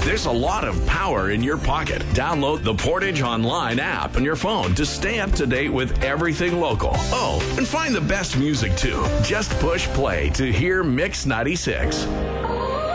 There's a lot of power in your pocket. Download the Portage Online app on your phone to stay up to date with everything local. Oh, and find the best music too. Just push play to hear Mix 96.